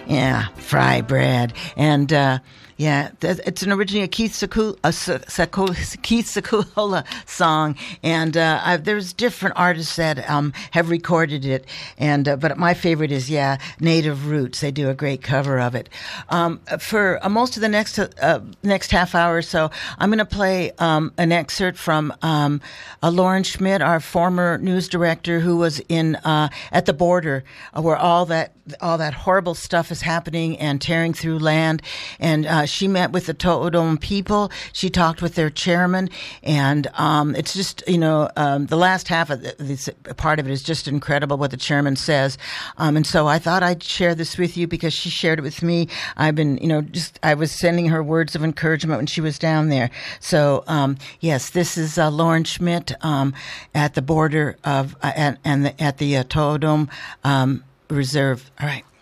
Yeah, fry bread. And yeah, it's an originally a Keith Sekula song, and there's different artists that have recorded it, and but my favorite is Native Roots. They do a great cover of it. For most of the next half hour or so, I'm going to play an excerpt from Lauren Schmidt, our former news director, who was in at the border where all that horrible stuff is happening and tearing through land, and she met with the To'odome people. She talked with their chairman, and it's just, the last half of this part of it is just incredible what the chairman says. And so I thought I'd share this with you because she shared it with me. I've been, I was sending her words of encouragement when she was down there. So, yes, this is Lauren Schmidt at the border of, at the To'odome Reserve. All right.